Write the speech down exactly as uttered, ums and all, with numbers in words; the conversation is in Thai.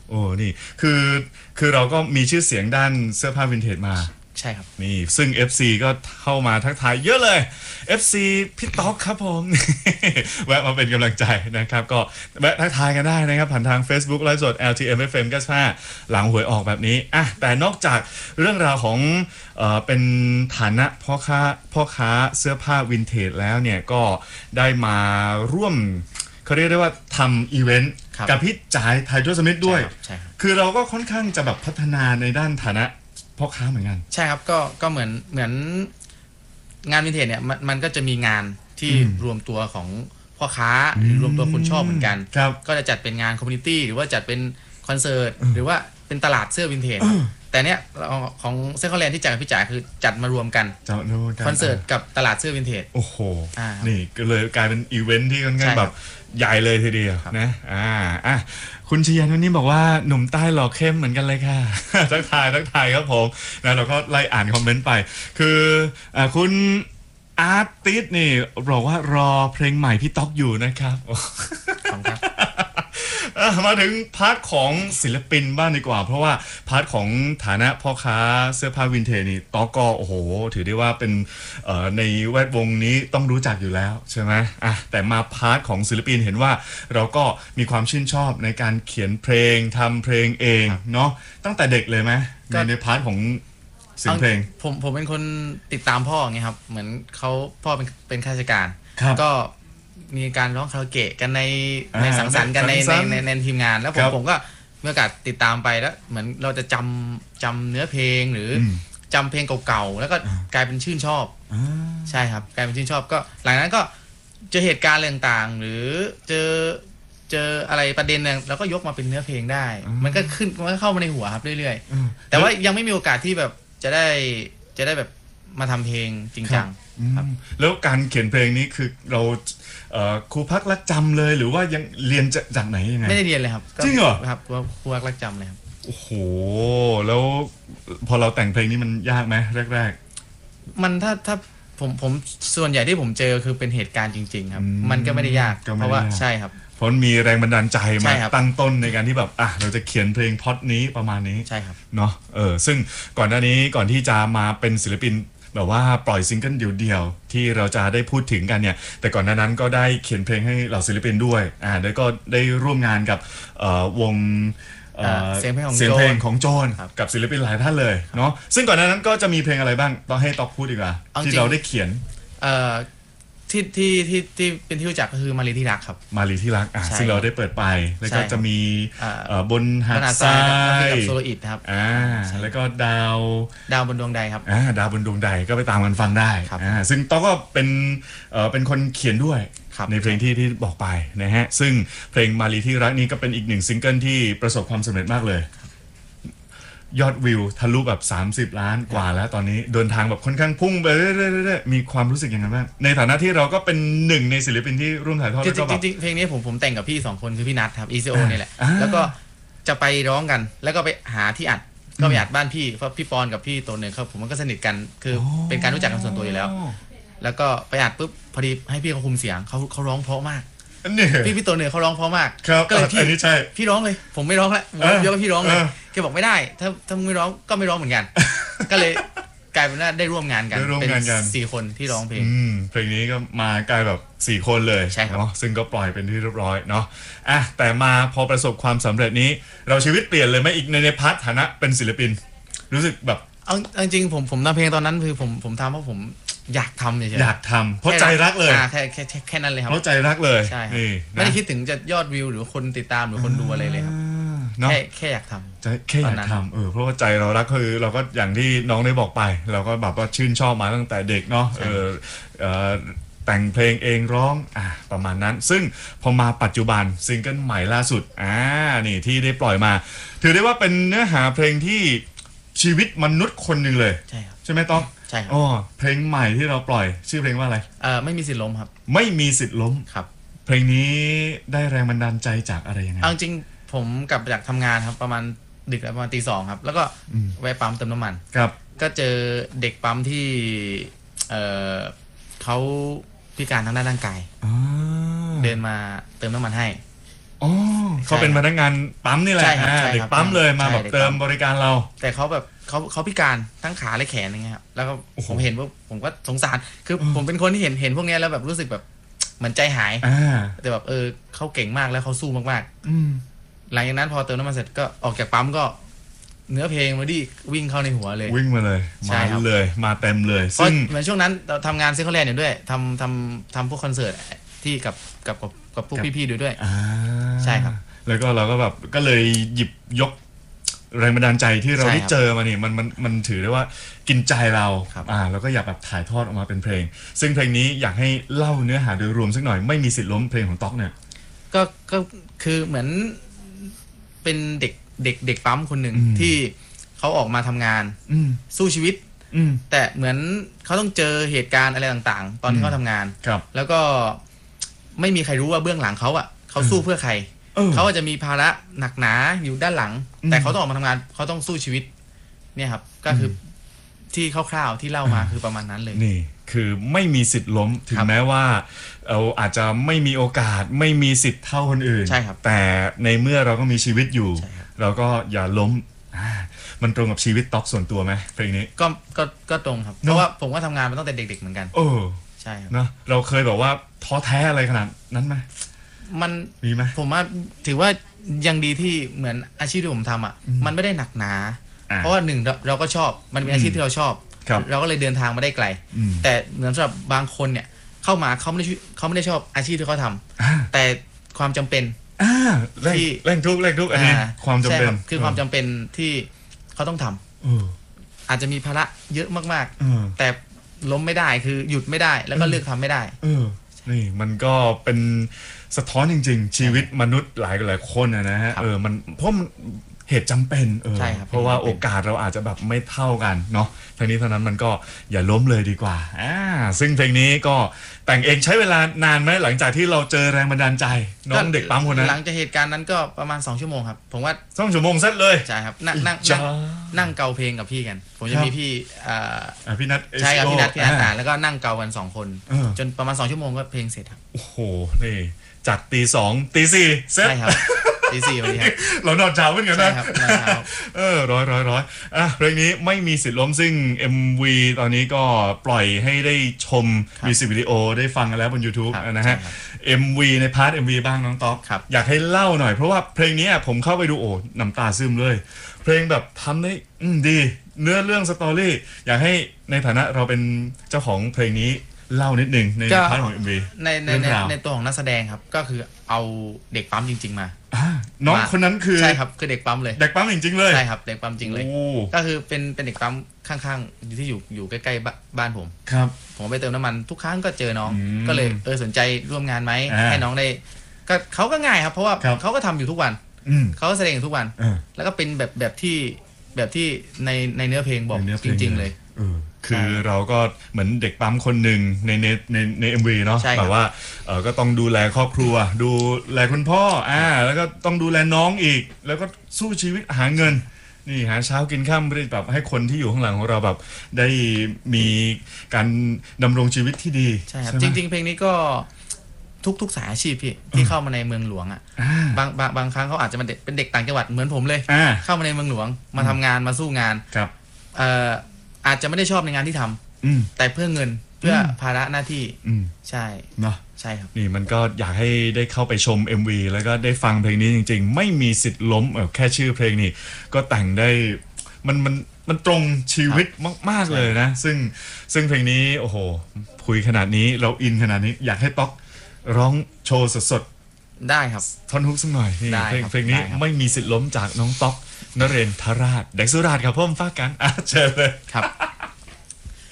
โอ้นี่คือคือเราก็มีชื่อเสียงด้านเสื้อผ้าวินเทจมาใช่ครับนี่ซึ่ง เอฟ ซี ก็เข้ามาทักทายเยอะเลย เอฟ ซี พี่ต๊อกครับผม แวะมาเป็นกำลังใจนะครับก็แวะทักทายกันได้นะครับผ่านทาง Facebook ไลฟ์สด แอล ที เอ็ม เอฟ เอ็ม เก้าสิบห้าหลังหวยออกแบบนี้อ่ะแต่นอกจากเรื่องราวของเอ่อเป็นฐานะพ่อค้าพ่อค้าเสื้อผ้าวินเทจแล้วเนี่ยก็ได้มาร่วมเขาเรียกได้ว่าทำอีเวนต์กับพี่จ๋ายไททัลสมิธด้วยคือเราก็ค่อนข้างจะแบบพัฒนาในด้านฐานะพ่อค้าเหมือนกันใช่ครับก็ก็เหมือนเหมือนงานวินเทจเนี่ยมันมันก็จะมีงานที่รวมตัวของพ่อค้าหรือรวมตัวคนชอบเหมือนกันก็จะจัดเป็นงานคอมมูนิตี้หรือว่าจัดเป็นคอนเสิร์ตหรือว่าเป็นตลาดเสื้อวินเทจแต่เนี้ยของเซคอนแลนด์ที่จัดกับพี่จ๋าคือจัดมารวมกันคอนเสิร์ตกับตลาดเสื้อวินเทจโอ้โหนี่ก็เลยกลายเป็นอีเวนท์ที่ค่อนข้างแบบใหญ่เลยทีเดียวนะอ่าอ่ะคุณชยันวันนี้บอกว่าหนุ่มใต้หล่อเข้มเหมือนกันเลยค่ะทักทายทักทายครับผมนะเราก็ไล่อ่านคอมเมนต์ไปคืออ่าคุณอาร์ติสนี่บอกว่ารอเพลงใหม่พี่ต๊อกอยู่นะครับขอบคุณครับมาถึงพาร์ทของศิลปินบ้างดีกว่าเพราะว่าพาร์ทของฐานะพ่อค้าเสื้อผ้าวินเทจนี่ต๊อกก็โอ้โหถือได้ว่าเป็นในแวดวงนี้ต้องรู้จักอยู่แล้วใช่ไหมอ่ะแต่มาพาร์ทของศิลปินเห็นว่าเราก็มีความชื่นชอบในการเขียนเพลงทำเพลงเองเนาะตั้งแต่เด็กเลยไหมในในพาร์ทของเสียงเพลงผมผมเป็นคนติดตามพ่อไงครับเหมือนเขาพ่อเป็นเป็นข้าราชการก็มีการร้องคาราโอเกะกันในในสังสรรค์กันในในในในทีมงานแล้วผมผมก็มีโอกาสติดตามไปแล้วเหมือนเราจะจำจำเนื้อเพลงหรือจำเพลงเก่าๆแล้วก็กลายเป็นชื่นชอบใช่ครับกลายเป็นชื่นชอบก็หลังนั้นก็เจอเหตุการณ์ต่างๆหรือเจอเจออะไรประเด็นนึงแล้วก็ยกมาเป็นเนื้อเพลงได้มันก็ขึ้นมันก็เข้ามาในหัวครับเรื่อยๆแต่ว่ายังไม่มีโอกาสที่แบบจะได้จะได้แบบมาทำเพลงจริงจังครับแล้วการเขียนเพลงนี้คือเราครูพักรักจำเลยหรือว่ายังเรียนจากไหนยังไงไม่ได้เรียนเลยครับจริงเหรอครับว่าครูพักรักจำเลยครับโอ้โหแล้วพอเราแต่งเพลงนี้มันยากไหมแรกๆมันถ้าถ้าผมผมส่วนใหญ่ที่ผมเจอคือเป็นเหตุการณ์จริงๆครับมันก็ไม่ได้ยากเพราะว่าใช่ครับเพราะมีแรงบันดาลใจมาตั้งต้นในการที่แบบอ่ะเราจะเขียนเพลงพล็อตนี้ประมาณนี้ใช่ครับเนาะเออซึ่งก่อนหน้านี้ก่อนที่จะมาเป็นศิลปินแบบว่าปล่อยซิงเกิลเดี่ยวๆที่เราจะได้พูดถึงกันเนี่ยแต่ก่อนหน้านั้นก็ได้เขียนเพลงให้เหล่าศิลปินด้วยอ่าแล้วก็ได้ร่วมงานกับวงเสียงเพลงของเสียงเพลงของโจนกับศิลปินหลายท่านเลยเนาะซึ่งก่อนหน้านั้นก็จะมีเพลงอะไรบ้างต้องให้ต๊อกพูดดีกว่าที่เราได้เขียนที่ที่ที่ที่เป็นที่รู้จักก็คือมารีที่รักครับมารีที่รักอ่ะซึ่งเราได้เปิดไปแล้วก็จะมีบนหาดทรายกับโซโลอิดครับอ่าแล้วก็ดาวดาวบนดวงใดครับอ่าดาวบนดวงใดก็ไปตามกันฟังได้อ่าซึ่งต๊อกก็เป็นเอ่อเป็นคนเขียนด้วยในเพลงที่ที่บอกไปนะฮะซึ่งเพลงมารีที่รักนี้ก็เป็นอีกหนึ่งซิงเกิลที่ประสบความสำเร็จมากเลยยอดวิวทะลุแบบสามสิบล้านกว่าแล้วตอนนี้เดินทางแบบค่อนข้างพุ่งไปเรื่อยๆมีความรู้สึกยังไงบ้างในฐานะที่เราก็เป็นหนึ่งในศิลปินที่ร่วมถ่ายทอดแล้วก็แบบจริงๆเพลงนี้ผมผมแต่งกับพี่สองคนคือพี่นัทครับ อี ซี โอ นี่แหละแล้วก็จะไปร้องกันแล้วก็ไปหาที่อัดก็ไปอัดบ้านพี่เพราะพี่ปอนกับพี่โตเนี่ยครับผมมันก็สนิทกันคือเป็นการรู้จักกันส่วนตัวอยู่แล้วแล้วก็ไปอัดปุ๊บพอดีให้พี่เขาคุมเสียงเขาเขาร้องเพราะมากพี่พี่โตเนี่ยเขาร้องเพราะมากก็เลยพี่พี่ร้องเลยผมไม่ร้องแล้วเดี๋ยวพี่ร้องเลยแกบอกไม่ได้ถ้าถ้าไม่ร้องก็ไม่ร้องเหมือนกันก็เลยกลายเป็นว่าได้ร่วมงานกันเป็นสี่คนที่ร้องเพลงเพลงนี้ก็มากลายแบบสี่คนเลยเนาะซึ่งก็ปล่อยเป็นที่เรียบร้อยเนาะอ่ะแต่มาพอประสบความสำเร็จนี้เราชีวิตเปลี่ยนเลยไหมอีกในในพาร์ทฐานะเป็นศิลปินรู้สึกแบบเอาจริงผมผมทำเพลงตอนนั้นคือผมผมทำเพราะผมอยากทำเฉยๆอยากทำเพราะใจรักเลยแค่แค่แค่นั้นเลยครับเพราะใจรักเลยใช่ไม่ได้คิดถึงจะยอดวิวหรือคนติดตามหรือคนดูอะไรเลยครับแค่แค่อยากทำแค่อยากทำเออเพราะว่าใจเรารักคือเราก็อย่างที่น้องได้บอกไปเราก็แบบว่าชื่นชอบมาตั้งแต่เด็กเนาะเออแต่งเพลงเองร้องอ่ะประมาณนั้นซึ่งพอมาปัจจุบันซิงเกิลใหม่ล่าสุดอ่านี่ที่ได้ปล่อยมาถือได้ว่าเป็นเนื้อหาเพลงที่ชีวิตมนุษย์คนหนึ่งเลยใช่ครับใช่ไหมต้องใช่ครับอ๋อเพลงใหม่ที่เราปล่อยชื่อเพลงว่าอะไรเออไม่มีสิทธิ์ล้มครับไม่มีสิทธิ์ล้มครับเพลงนี้ได้แรงบันดาลใจจากอะไรยังไงเอาจริงผมกลับจากทำงานครับประมาณดึกประมาณตีสองครับแล้วก็แวะปั๊มเติมน้ำมันครับก็เจอเด็กปั๊มที่เออเขาพิการทางด้านร่างกายเดินมาเติมน้ำมันให้อ๋อเขาเป็นพนักงานปั๊มนี่แหละใช่ครับอ่าใช่ครับเด็กปั๊มเลยมาใช่แบบเด็กเติปั๊มมบริการเราแต่เขาแบบเขาเขาพิการทั้งขาและแขนอย่างเงี้ยครับแล้วก็โอ้โหผมเห็นว่าผมก็สงสารคือเออผมเป็นคนที่เห็นเห็นพวกเนี้ยแล้วแบบรู้สึกแบบเหมือนใจหายอ่าแต่แบบเออเขาเก่งมากแล้วเขาสู้มากอืมๆหลังจากนั้นพอเติมน้ำมันเสร็จก็ออกจากปั๊มก็เนื้อเพลงมาดิวิ่งเข้าในหัวเลยวิ่งมาเลยใช่มาครับเลยมาเต็มเลยเพราะซึ่งเหมือนช่วงนั้นเราทำงานเซ็กซ์แลนด์อยู่ด้วยทำทำทำพวกคอนเสิร์ตที่กับกับกับกับพวกครับพี่ๆด้วยด้วยอ่าใช่ครับแล้วก็เราก็แบบก็เลยหยิบยกแรงบันดาลใจที่เราใช่ได้ครับเจอมานี่มันมันมันถือได้ว่ากินใจเราครับอ่าแล้วก็อยากแบบถ่ายทอดออกมาเป็นเพลง ซึ่งเพลงนี้อยากให้เล่าเนื้อหาโดยรวมสักหน่อยไม่มีสิทธิ์ล้มเพลงของต๊อกเนี่ยก็ก็คือเหมือนเป็นเด็กเด็กเด็กปั๊มคนหนึ่งอืมที่เขาออกมาทำงานอืมสู้ชีวิตอืมแต่เหมือนเขาต้องเจอเหตุการณ์อะไรต่างๆ ตอนอืที่มเขาทำงานครับแล้วก็ไม่มีใครรู้ว่าเบื้องหลังเขาอ่ะเขาสู้เพื่อใครเออเขาอาจจะมีภาระหนักหนาอยู่ด้านหลังอืมแต่เขาต้องออกมาทำงานเขาต้องสู้ชีวิต เนี่ยครับ ก็คืออที่คร่าวๆที่เล่ามาคือประมาณนั้นเลยนี่คือไม่มีสิทธิ์ล้มถึงครับแม้ว่าเราอาจจะไม่มีโอกาสไม่มีสิทธิ์เท่าคนอื่นใช่ครับแต่ในเมื่อเราก็มีชีวิตอยู่ใช่ครับเราก็อย่าล้มอ่ามันตรงกับชีวิตต๊อกส่วนตัวไหมเพลงนี้ก็ก็ก็ตรงครับเนอะเพราะว่าผมก็ทำงานมาตั้งแต่เด็กๆเหมือนกันเออใช่ครับนะเราเคยแบบว่าท้อแท้อะไรขนาดนั้นไหมมันมีไหมผมว่าถือว่ายังดีที่เหมือนอาชีพที่ผมทำอ่ะมันไม่ได้หนักหนาอ่าเพราะว่าหนึ่งเราเราก็ชอบมันเป็นอาชีพที่เราชอบครับเราก็เลยเดินทางมาได้ไกลอืมแต่เหมือนสำหรับบางคนเนี่ยเข้ามาเขาไม่ได้ชเขาไม่ได้ชอบอาชีพที่เขาทำอ่าแต่ความจำเป็นอ่าเร่งที่เร่งทุกข์เร่งทุกข์อันนี้อ่ความจำใช่เป็นรับคือความจำเป็นที่เขาต้องทำเอออาจจะมีภาระเยอะมากเออๆ แต่ล้มไม่ได้คือหยุดไม่ได้แล้วก็เลือกทำไม่ได้เออ นี่มันก็เป็นสะท้อนจริง ๆ ชีวิตมนุษย์หลายหลายคนอะนะฮะครับเออมันเพราะมันเหตุจำเป็นเออใช่ครับเพราะว่าเหตุจำเป็นโอกาสเราอาจจะแบบไม่เท่ากันเนาะทั้งนี้เท่านั้นมันก็อย่าล้มเลยดีกว่าอ่าซึ่งเพลงนี้ก็แต่งเองใช้เวลานานไหมหลังจากที่เราเจอแรงบันดาลใจน้องเด็กปั๊มคนนั้นหลังจากเหตุการณ์นั้นก็ประมาณสองชั่วโมงครับผมว่าสองชั่วโมงเสร็จเลยใช่ครับนั่งนั่งจ้านั่งนั่งเกาเพลงกับพี่กัน ผมคจะรับมีพี่อ่าอ่ะพี่นัทใช่ครับเอสพี่นัทพี่นัทอ่าอ่านแล้วก็นั่งเกากันสองคนเออจนประมาณสองชั่วโมงก็เพลงเสร็จครับโอ้โหนี่จากตีสองตีสี่เสร็จใช่ครับตีสี่วันนี้ครับเรานอนเช้าเหมือนกันใช่นะครับนอนเช้าเออร้อยร้อยร้อยอ่ะเพลงนี้ไม่มีสิทธิ์ล้มซึ่ง เอ็ม วี ตอนนี้ก็ปล่อยให้ได้ชมครับมิวสิกวิดีโอได้ฟังกันแล้วบน YouTube ครับนะฮะใช่ครับเอ็ม วี ในพาร์ท เอ็ม วี บ้างน้องต๊อกครับอยากให้เล่าหน่อยเพราะว่าเพลงนี้ผมเข้าไปดูโอ้น้ำตาซึมเลย เพลงแบบทำได้อืมดี เนื้อเรื่องสตอรี่อยากให้ในฐานะเราเป็นเจ้าของเพลงนี้เล่านิดนึงในก็พาร์ทของ เอ็ม วีในในเรื่องในราวในตัวของนักแสดงครับ ก็คือเอาเด็กปั๊มจริง ๆ มาอ่าน้องมาคนนั้นคือใช่ครับคือเด็กปั๊มเลยเด็กปั๊มจริงๆเลยใช่ครับเด็กปั๊มจริงเลยโอ้ก็คือเป็นเป็นเด็กปั๊มข้างๆอยู่ที่อยู่อยู่ใกล้ๆบ้านบ้านผมครับผมไปเติมน้ำมันทุกครั้งก็เจอน้องอืมก็เลยเออสนใจร่วมงานไหมอ่าให้น้องได้ก็เขาก็ง่ายครับ เพราะว่าครับเขาก็ทำอยู่ทุกวันอืมเขาก็แสดงอยู่ทุกวันเออแล้วก็เป็นแบบแบบที่แบบที่ในในเนื้อเพลงบอกในเนื้อเพจลงริง ๆ เลยเออคือเราก็เหมือนเด็กปั๊มคนหนึ่งในในในในเอ็มวีเนาะใช่ครับแบบว่าเออก็ต้องดูแลครอบครัว ดูแลคุณพ่ออ่าแล้วก็ต้องดูแลน้องอีก แล้วก็สู้ชีวิตหาเงิน นี่หาเช้ากินข้ามเพื่อแบบให้คนที่อยู่ข้างหลังของเราแบบได้มีการดำรงชีวิตที่ดีใช่ครับไหมจริง ๆ เพลงนี้ก็ทุกทุกสายอาชีพพี่ที่เข้ามาในเมืองหลวงอ่ะอ่าบางบางบางครั้งเขาอาจจะมาเด็กเป็นเด็กต่างจังหวัดเหมือนผมเลยอ่าเข้ามาในเมืองหลวงมาทำงานมาสู้งานครับเอ่ออาจจะไม่ได้ชอบในงานที่ทำอืมแต่เพื่อเงินเพื่ออมภาระหน้าที่อืมใช่เนาะใช่ครับนี่มันก็อยากให้ได้เข้าไปชม เอ็ม วี แล้วก็ได้ฟังเพลงนี้จริงๆ ไม่มีสิทธิ์ล้มเออแค่ชื่อเพลงนี่ก็แต่งได้มันมันมันตรงชีวิตมากๆเลยนะ ซึ่งซึ่งเพลงนี้โอ้โหคุยขนาดนี้เราอินขนาดนี้อยากให้ต๊อกร้องโชว์สดได้ครับๆท่อนฮุกสักหน่อยนี่ได้เพลงครับเพลงนี้ได้ครับไม่มีสิทธิ์ล้มจากน้องต๊อกนเรนทราชเด็กสุราษฎร์ครับพ่อมฟ้ากันอ่ะเชิญเลยครับ